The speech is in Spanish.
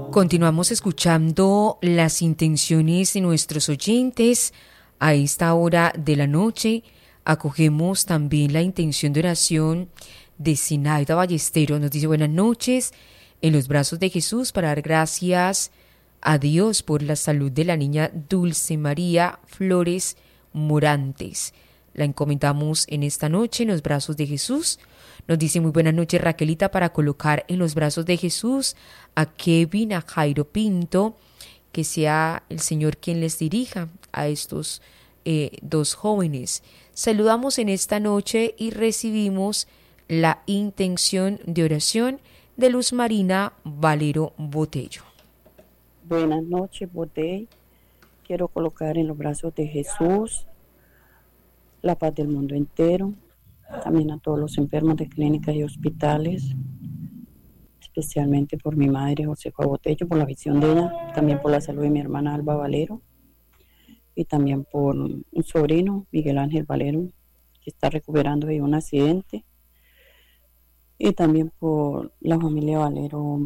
Continuamos escuchando las intenciones de nuestros oyentes a esta hora de la noche. Acogemos también la intención de oración de Sinaida Ballesteros. Nos dice buenas noches, en los brazos de Jesús, para dar gracias a Dios por la salud de la niña Dulce María Flores Morantes. La encomendamos en esta noche en los brazos de Jesús. Nos dice muy buenas noches Raquelita, para colocar en los brazos de Jesús a Kevin, a Jairo Pinto, que sea el Señor quien les dirija a estos dos jóvenes. Saludamos en esta noche y recibimos la intención de oración de Luz Marina Valero Botello. Buenas noches, Botello. Quiero colocar en los brazos de Jesús la paz del mundo entero, también a todos los enfermos de clínicas y hospitales, especialmente por mi madre Josefa Botello, por la visión de ella, también por la salud de mi hermana Alba Valero, y también por un sobrino, Miguel Ángel Valero, que está recuperando de un accidente, y también por la familia Valero